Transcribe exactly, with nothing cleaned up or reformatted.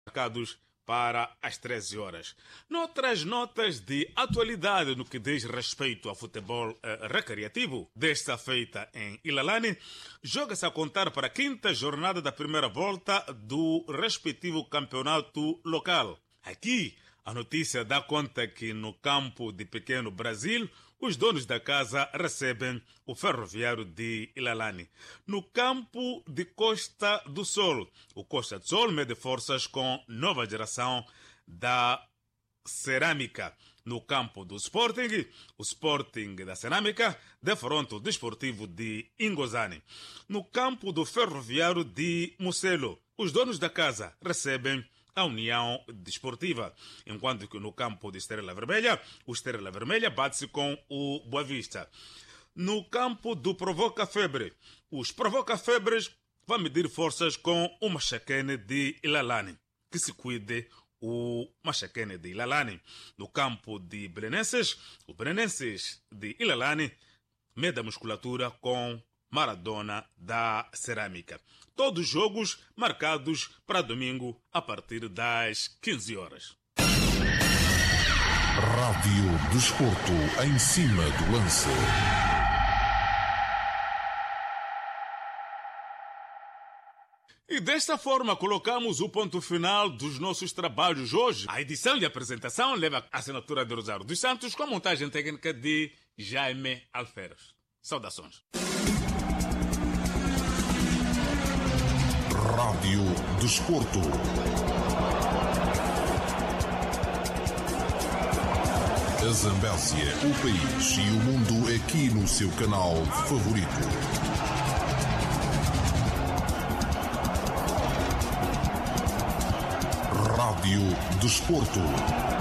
marcados para as treze horas. Noutras notas de atualidade no que diz respeito ao futebol eh, recreativo, desta feita em Ilalani, joga-se a contar para a quinta jornada da primeira volta do respectivo campeonato local. Aqui, a notícia dá conta que no campo de Pequeno Brasil, os donos da casa recebem o Ferroviário de Ilalani. No campo de Costa do Sol, o Costa do Sol mede forças com nova geração da Cerâmica. No campo do Sporting, o Sporting da Cerâmica defronta o Desportivo de Ingozani. No campo do Ferroviário de Mucelo, os donos da casa recebem a União Desportiva, enquanto que no campo de Estrela Vermelha, o Estrela Vermelha bate-se com o Boa Vista. No campo do Provoca Febre, os Provoca Febres vão medir forças com o Machaquene de Ilalani, que se cuide o Machaquene de Ilalani. No campo de Belenenses, os Belenenses de Ilalani mede a musculatura com Maradona da Cerâmica. Todos os jogos marcados para domingo a partir das quinze horas. Rádio Desporto, em cima do lance. E desta forma colocamos o ponto final dos nossos trabalhos hoje. A edição e a apresentação leva a assinatura de Rosário dos Santos com a montagem técnica de Jaime Alferes. Saudações. Rádio Desporto. A Zambésia, o país e o mundo aqui no seu canal favorito. Rádio Desporto.